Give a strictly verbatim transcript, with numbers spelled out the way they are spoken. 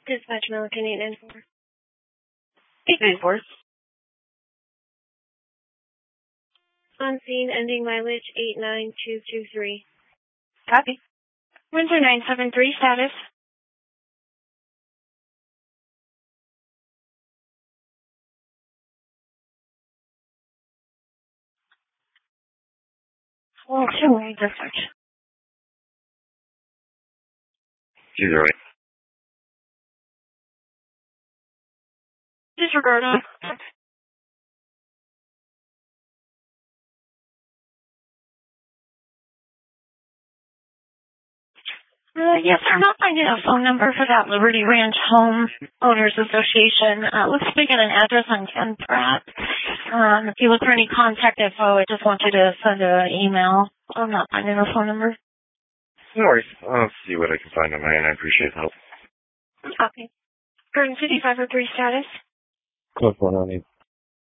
Dispatch Milliken eight nine four. eight nine four. On scene, ending mileage eight nine two two three. Copy. Windsor nine seven three, status. Oh, two, dispatch. Zero eight. Disregard. Uh, yes, I'm not finding a phone number for that Liberty Ranch Home Owners Association. Uh, looks like an address on Ken Pratt. Um, if you look for any contact info, I just want you to send an email. I'm not finding a phone number. No worries. I'll see what I can find on my end. I appreciate the help. Okay. Garden City five oh three, status. Close one on eight.